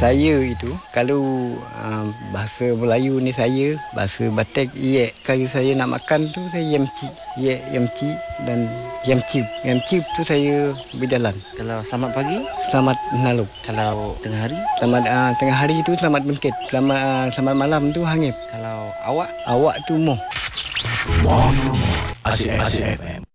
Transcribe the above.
Saya itu kalau bahasa Melayu ni saya, bahasa Batak iek. Kalau saya nak makan tu saya yamci, iek yamci dan yamci. Yamci tu saya berjalan. Kalau selamat pagi, Selamat menaluk. kalau tengah hari, Selamat tengah hari tu selamat bengkit. Selamat malam tu hangip. kalau awak. Awak tu moh. Asyik FM.